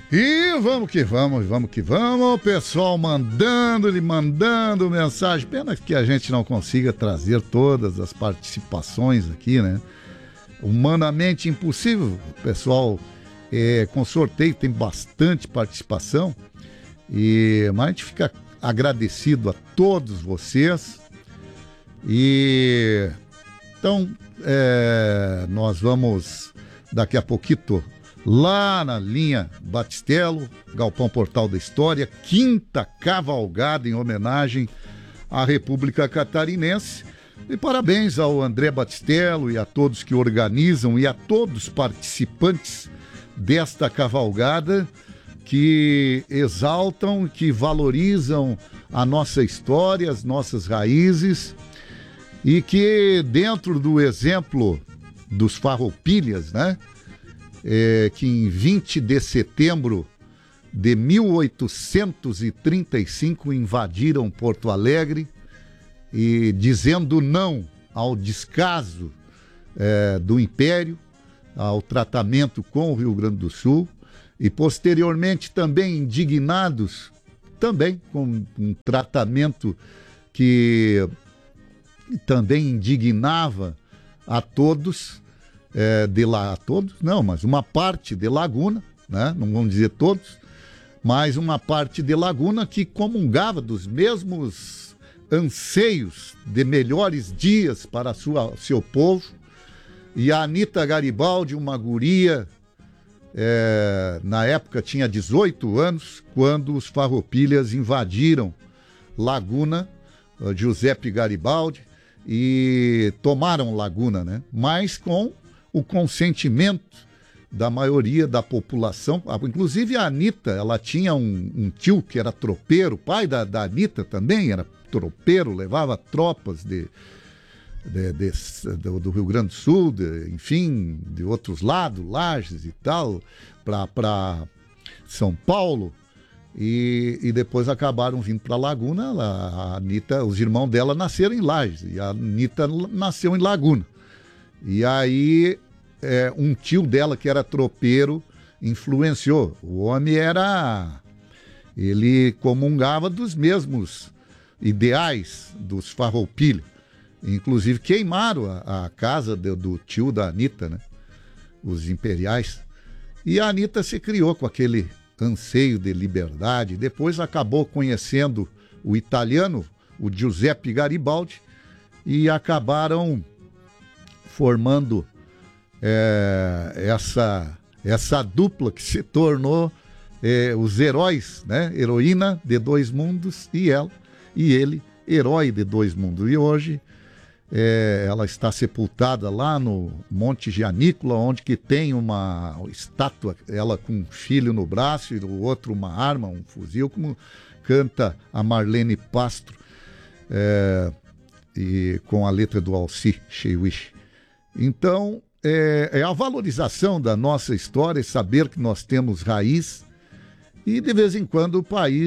E vamos que vamos, vamos que vamos. O pessoal mandando mensagem. Pena que a gente não consiga trazer todas as participações aqui, né? Humanamente impossível. O pessoal, com sorteio, tem bastante participação. Mas a gente fica agradecido a todos vocês. E então, nós vamos daqui a pouquinho lá na linha Batistelo, Galpão Portal da História, quinta cavalgada em homenagem à República Catarinense. E parabéns ao André Batistelo e a todos que organizam e a todos os participantes desta cavalgada que exaltam, que valorizam a nossa história, as nossas raízes e que dentro do exemplo dos Farroupilhas, né? Que em 20 de setembro de 1835 invadiram Porto Alegre e dizendo não ao descaso do Império, ao tratamento com o Rio Grande do Sul e posteriormente também indignados também com um tratamento que também indignava a todos, mas uma parte de Laguna, né? Não vamos dizer todos, mas uma parte de Laguna que comungava dos mesmos anseios de melhores dias para seu povo. E a Anita Garibaldi, uma guria, na época tinha 18 anos, quando os Farroupilhas invadiram Laguna, Giuseppe Garibaldi, e tomaram Laguna, né? Mas com o consentimento da maioria da população. Inclusive a Anita, ela tinha um tio que era tropeiro, o pai da Anita também era tropeiro, levava tropas do Rio Grande do Sul, enfim, de outros lados, Lages e tal, para São Paulo, e depois acabaram vindo para Laguna. A Anita, os irmãos dela nasceram em Lages, e a Anita nasceu em Laguna. E aí, um tio dela, que era tropeiro, influenciou. O homem ele comungava dos mesmos ideais dos Farroupilha. Inclusive queimaram a casa do tio da Anita, né? Os imperiais. E a Anita se criou com aquele anseio de liberdade. Depois acabou conhecendo o italiano, o Giuseppe Garibaldi, e acabaram formando essa dupla que se tornou os heróis, né? Heroína de dois mundos e ele, herói de dois mundos. E hoje ela está sepultada lá no Monte Gianícola, onde que tem uma estátua, ela com um filho no braço e o outro uma arma, um fuzil, como canta a Marlene Pastro, e com a letra do Alci Cheiwish. Então, é a valorização da nossa história, saber que nós temos raiz, e de vez em quando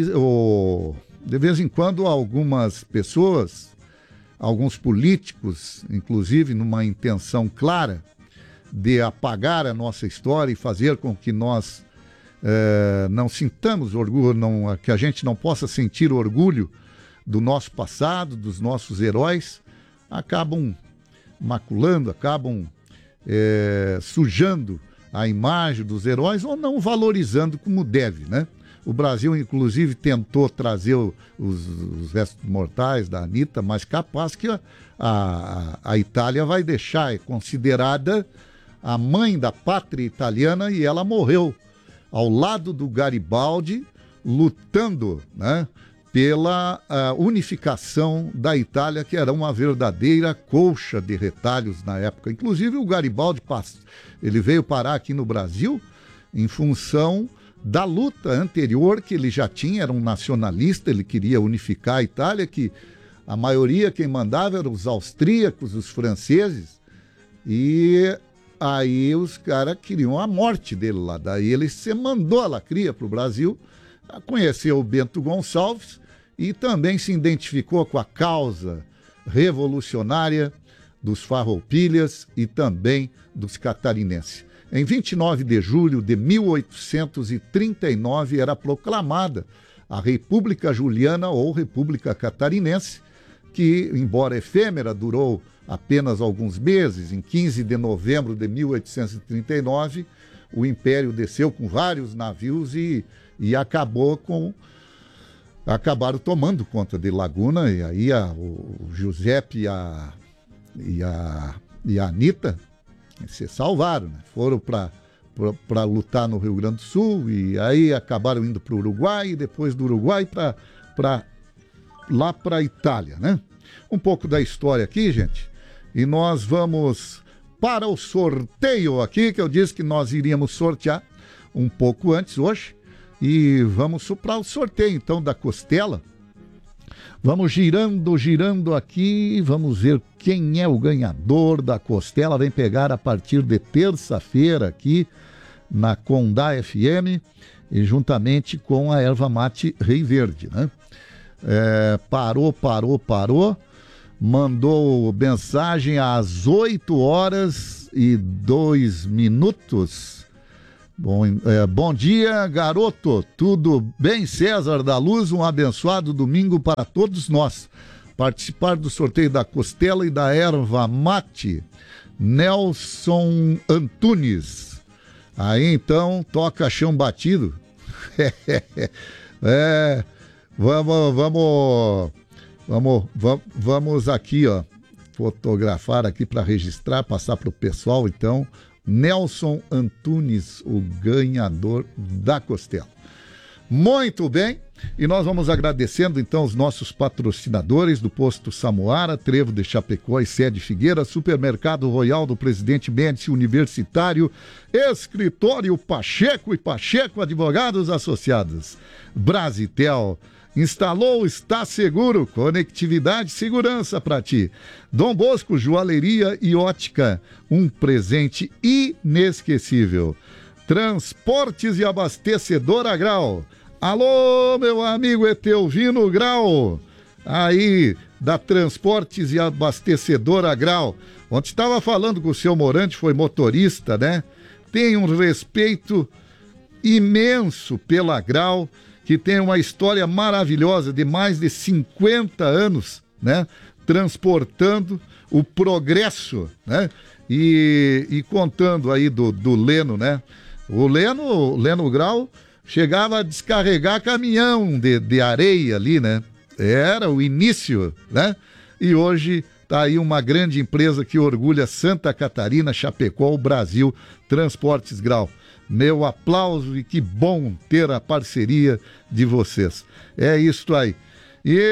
algumas pessoas, alguns políticos, inclusive numa intenção clara de apagar a nossa história e fazer com que nós não sintamos orgulho, que a gente não possa sentir orgulho do nosso passado, dos nossos heróis, acabam maculando, acabam sujando a imagem dos heróis ou não valorizando como deve, né? O Brasil, inclusive, tentou trazer os restos mortais da Anita, mas capaz que a Itália vai deixar, é considerada a mãe da pátria italiana, e ela morreu ao lado do Garibaldi, lutando, né, pela unificação da Itália, que era uma verdadeira colcha de retalhos na época. Inclusive o Garibaldi ele veio parar aqui no Brasil em função da luta anterior que ele já tinha, era um nacionalista, ele queria unificar a Itália, que a maioria quem mandava eram os austríacos, os franceses, e aí os caras queriam a morte dele lá. Daí ele se mandou a lacria para o Brasil, conheceu o Bento Gonçalves e também se identificou com a causa revolucionária dos Farroupilhas e também dos catarinenses. Em 29 de julho de 1839 era proclamada a República Juliana ou República Catarinense, que, embora efêmera, durou apenas alguns meses. Em 15 de novembro de 1839, o Império desceu com vários navios e acabaram tomando conta de Laguna, e aí o Giuseppe e a Anita se salvaram, né? Foram para lutar no Rio Grande do Sul, e aí acabaram indo para o Uruguai, e depois do Uruguai lá para a Itália, né? Um pouco da história aqui, gente, e nós vamos para o sorteio aqui, que eu disse que nós iríamos sortear um pouco antes hoje, e vamos para o sorteio então da costela. Vamos girando aqui, vamos ver quem é o ganhador da costela. Vem pegar a partir de terça-feira aqui na Condá FM, e juntamente com a erva mate Rei Verde, né? Parou. Mandou mensagem às 8h02. Bom dia, garoto. Tudo bem, César da Luz? Um abençoado domingo para todos nós. Participar do sorteio da costela e da erva mate, Nelson Antunes. Aí então, toca chão batido. Vamos aqui, ó, fotografar aqui para registrar, passar para o pessoal, então. Nelson Antunes, o ganhador da costela. Muito bem, e nós vamos agradecendo então os nossos patrocinadores do Posto Samoara, Trevo de Chapecó e Sede Figueira, Supermercado Royal do Presidente Médici Universitário, Escritório Pacheco e Pacheco Advogados Associados, Brasitel. Instalou, está seguro, conectividade e segurança para ti. Dom Bosco, joalheria e ótica, um presente inesquecível. Transportes e abastecedora Grau. Alô, meu amigo Etelvino Grau, aí da Transportes e abastecedora Grau. Ontem estava falando com o seu Morante, foi motorista, né? Tem um respeito imenso pela Grau, que tem uma história maravilhosa de mais de 50 anos, né? Transportando o progresso, né? E contando aí do Leno, né? O Leno Grau chegava a descarregar caminhão de areia ali, né? Era o início, né? E hoje está aí uma grande empresa que orgulha Santa Catarina, Chapecó, o Brasil, Transportes Grau. Meu aplauso, e que bom ter a parceria de vocês. É isso aí. E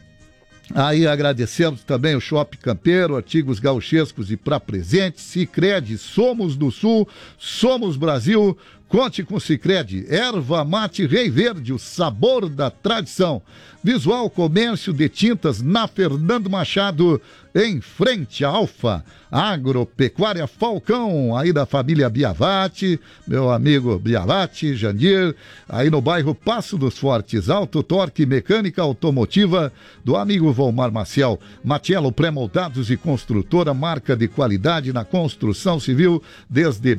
aí agradecemos também o Shopping Campeiro, artigos gauchescos e pra presente, Sicredi, somos do Sul, somos Brasil, conte com Sicredi, erva mate Rei Verde, o sabor da tradição. Visual Comércio de Tintas na Fernando Machado, em frente à Alfa. Agropecuária Falcão, aí da família Biavati, meu amigo Biavati, Jandir, aí no bairro Passo dos Fortes. Auto Torque Mecânica Automotiva do amigo Volmar Maciel. Matiello Pré-Moldados e Construtora, marca de qualidade na construção civil desde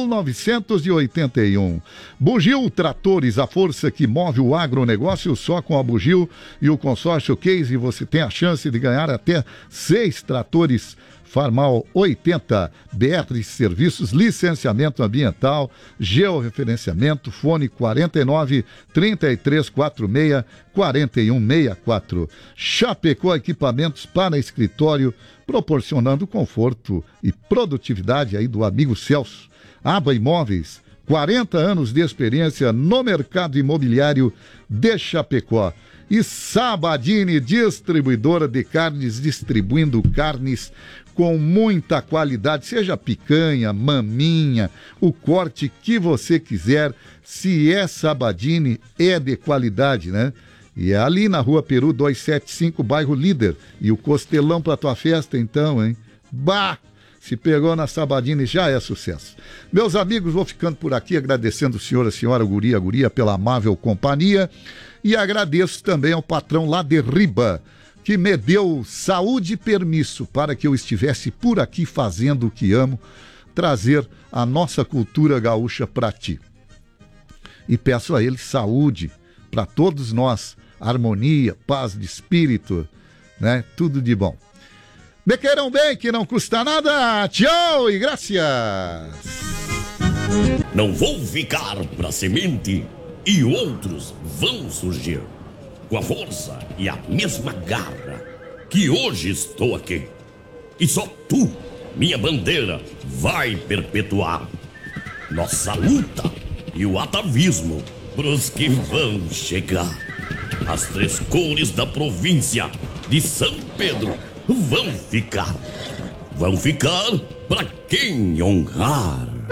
1981. Bugio Tratores, a força que move o agronegócio. Só com a Bugio e o consórcio Case você tem a chance de ganhar até 6 tratores Farmal 80, BR Serviços, licenciamento ambiental, georreferenciamento, fone 49 3346 4164. Chapecó Equipamentos para escritório, proporcionando conforto e produtividade aí do amigo Celso. Aba Imóveis, 40 anos de experiência no mercado imobiliário de Chapecó. E Sabadini, distribuidora de carnes, distribuindo carnes com muita qualidade, seja picanha, maminha, o corte que você quiser, se é Sabadini, é de qualidade, né? E é ali na Rua Peru 275, bairro Líder. E o costelão pra tua festa, então, hein? Bah! Se pegou na Sabadini, já é sucesso. Meus amigos, vou ficando por aqui, agradecendo o senhor, a senhora, a guria, pela amável companhia. E agradeço também ao patrão lá de Riba, que me deu saúde e permisso para que eu estivesse por aqui fazendo o que amo, trazer a nossa cultura gaúcha para ti. E peço a ele saúde para todos nós, harmonia, paz de espírito, né? Tudo de bom. Me queiram bem, que não custa nada. Tchau e graças. Não vou ficar pra semente e outros vão surgir com a força e a mesma garra que hoje estou aqui. E só tu, minha bandeira, vai perpetuar nossa luta e o atavismo pros que vão chegar. As 3 cores da província de São Pedro vão ficar pra quem honrar.